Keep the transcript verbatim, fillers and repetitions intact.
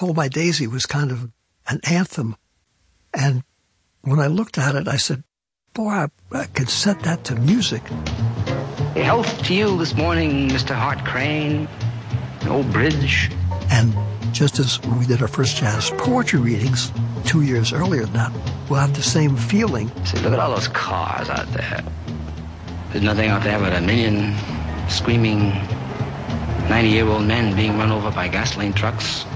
Hold My Daisy was kind of an anthem. And when I looked at it, I said, boy, I, I could set that to music. Health to you this morning, Mister Hart Crane, Old Bridge. And just as we did our first jazz poetry readings two years earlier than that, we'll have the same feeling. See, look at all those cars out there. There's nothing out there but a million screaming ninety-year-old men being run over by gasoline trucks.